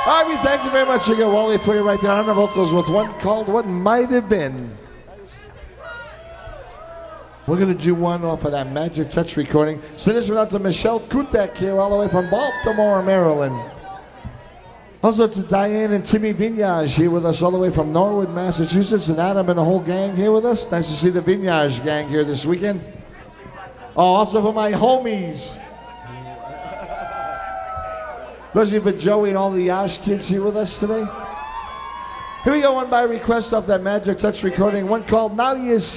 Ivy, thank you very much. You got Wally for you right there on the vocals with one called What Might Have Been. We're going to do one off of that Magic Touch recording. Send this one out to Michelle Kutek here all the way from Baltimore, Maryland. Also to Diane and Timmy Vignage here with us all the way from Norwood, Massachusetts. And Adam and the whole gang here with us. Nice to see the Vignage gang here this weekend. Oh, also for my homies. Especially for Joey and all the Yash kids here with us today. Here we go, one by request off that Magic Touch recording. One called Now You